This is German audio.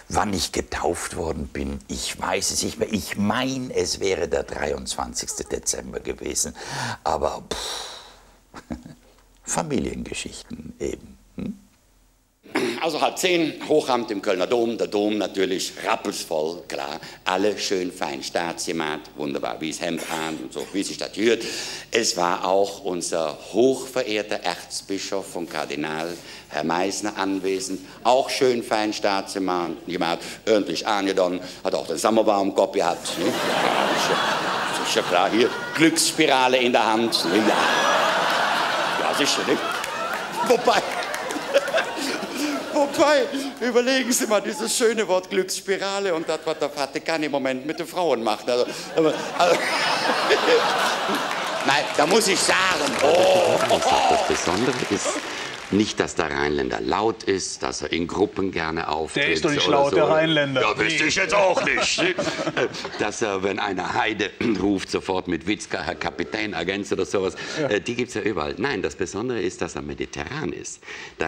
Wann ich getauft worden bin, ich weiß es nicht mehr. Ich meine, es wäre der 23. Dezember gewesen. Aber Familiengeschichten eben. Also 9:30, Hochamt im Kölner Dom, der Dom natürlich rappelsvoll, klar, alle schön fein staatsgemacht, wunderbar, wie es Hemd an und so, wie sich das gehört. Es war auch unser hochverehrter Erzbischof und Kardinal, Herr Meissner, anwesend, auch schön fein staatsgemacht, ordentlich angedonnert, hat auch den Sammelbaum im Kopf gehabt. Ne? Ja, ist ja klar, hier, Glücksspirale in der Hand. Ne? Ja, sicher, ne? Wobei, überlegen Sie mal, dieses schöne Wort Glücksspirale und das, was der Vatikan im Moment mit den Frauen macht. Also, nein, da muss ich sagen, Das Besondere ist nicht, dass der Rheinländer laut ist, dass er in Gruppen gerne auftritt. Der ist doch nicht laut, der Rheinländer. Ja, wüsste ich jetzt auch nicht. Dass er, wenn einer Heide ruft, sofort mit Witzka, Herr Kapitän, Agent oder sowas, die gibt es ja überall. Nein, das Besondere ist, dass er mediterran ist.